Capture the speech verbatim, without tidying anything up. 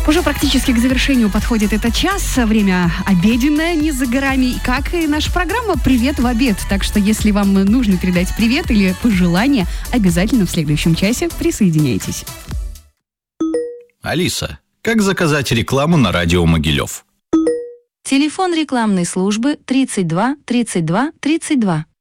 Уже практически к завершению подходит этот час. Время обеденное не за горами. Как и наша программа «Привет в обед». Так что, если вам нужно передать привет или пожелание, обязательно в следующем часе присоединяйтесь. Алиса, как заказать рекламу на радио Могилев? Телефон рекламной службы тридцать два тридцать два тридцать два.